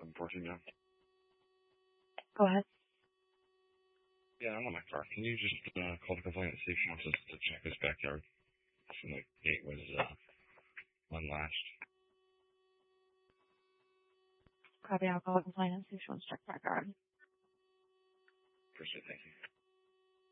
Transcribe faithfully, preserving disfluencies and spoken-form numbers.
I'm fourteen now. Go ahead. Yeah, I'm on my car. Can you just uh, call the complaint and see if she wants us to check his backyard? And the gate was uh, unlatched. Copy. I'll call the complaint and see if she wants to check back on. Appreciate it. Thank you.